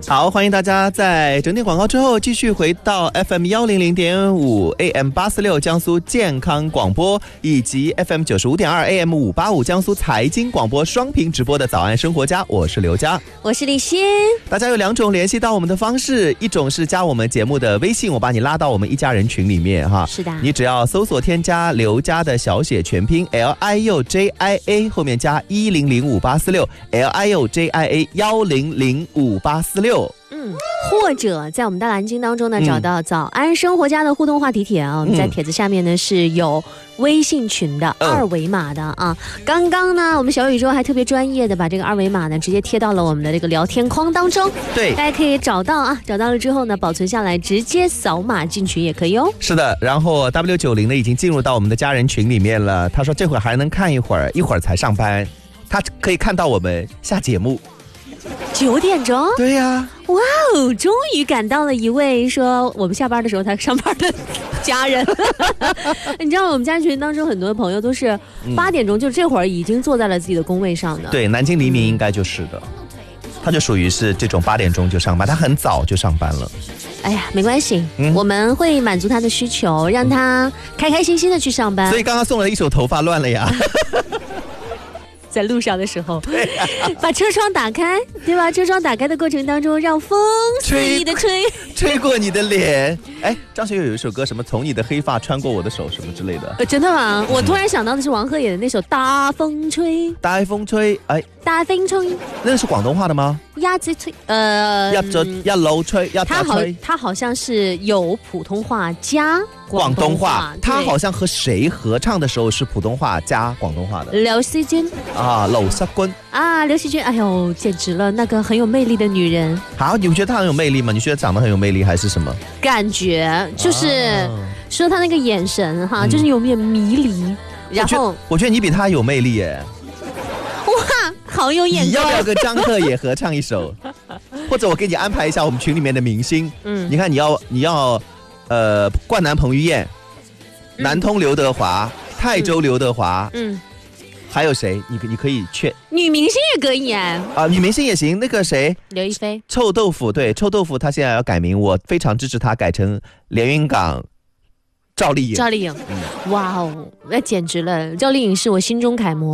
好，欢迎大家在整点广告之后继续回到 FM100.5 AM846 江苏健康广播，以及 FM95.2 AM585 江苏财经广播双屏直播的早安生活家，我是刘佳， 我是李欣。 大家有2种联系到我们的方式，一种是加我们节目的微信，我把你拉到我们一家人群里面哈。 是的， 你只要搜索添加刘佳的小写全拼 LIUJIA 后面加100586 LIUJIA 100586。 或者在我们大蓝鲸当中呢，找到早安生活家的互动话题帖啊，我们在帖子下面呢是有微信群的2维码的啊。刚刚呢，我们小宇宙还特别专业的把这个2维码呢直接贴到了我们的这个聊天框当中， 对， 大家可以找到啊，找到了之后呢，保存下来，直接扫码进群也可以哦。 是的，然后 W90 呢已经进入到我们的家人群里面了，他说这会儿还能看一会儿，一会儿才上班，他可以看到我们下节目。 9点钟， 对呀， 哇哦，终于赶到了一位说我们下班的时候才上班的家人。你知道我们家群当中很多的朋友都是8点钟就这会儿已经坐在了自己的工位上的。 对，南京黎明应该就是的，他就属于是这种8点钟就上班，他很早就上班了。 哎呀，没关系，我们会满足他的需求，让他开开心心的去上班。 所以刚刚送了一首头发乱了呀。 在路上的时候，把车窗打开，对吧？车窗打开的过程当中，让风肆意的吹过你的脸。哎，张学友有一首歌，什么从你的黑发穿过我的手什么之类的。 真的吗？我突然想到的是王鹤野的那首《大风吹》。 大風吹，哎， 大風吹， 那个是廣東話的嗎？ 鴨子吹， 一路吹，一打吹。 它好像是有普通話加廣東話。 他好像和谁合唱的时候是普通话加廣東話的？ 劉惜君啊，劉惜君啊，劉惜君，哎呦，简直了，那个很有魅力的女人。 好，你觉得她很有魅力吗？你觉得长得很有魅力还是什么？ 感觉就是说她那个眼神哈，就是有点迷离。然后我觉得你比她有魅力耶。 哇，好有眼光！ 你要不要跟张赫也合唱一首？或者我给你安排一下我们群里面的明星。你看你要冠南彭于晏，南通刘德华，泰州刘德华，还有谁？你可以劝女明星也可以啊， 女明星也行。那个谁， 刘亦菲， 臭豆腐，对，臭豆腐，他现在要改名，我非常支持他改成连云港赵丽颖。 哇哦，那简直了！赵丽颖是我心中楷模。